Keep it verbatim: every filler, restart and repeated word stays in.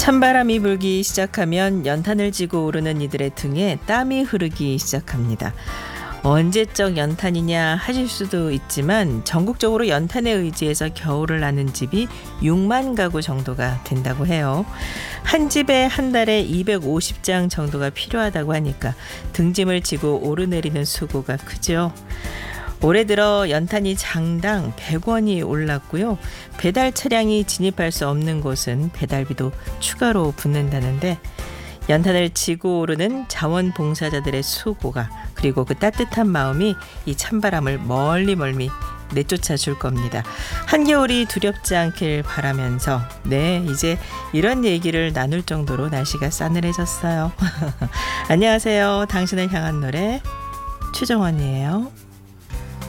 찬바람이 불기 시작하면 연탄을 지고 오르는 이들의 등에 땀이 흐르기 시작합니다. 언제적 연탄이냐 하실 수도 있지만 전국적으로 연탄에 의지해서 겨울을 나는 집이 육만 가구 정도가 된다고 해요. 한 집에 한 달에 이백오십 장 정도가 필요하다고 하니까 등짐을 지고 오르내리는 수고가 크죠. 올해 들어 연탄이 장당 백 원이 올랐고요. 배달 차량이 진입할 수 없는 곳은 배달비도 추가로 붙는다는데 연탄을 지고 오르는 자원봉사자들의 수고가 그리고 그 따뜻한 마음이 이 찬바람을 멀리 멀리 내쫓아 줄 겁니다. 한겨울이 두렵지 않길 바라면서 네 이제 이런 얘기를 나눌 정도로 날씨가 싸늘해졌어요. 안녕하세요. 당신을 향한 노래 최정원이에요.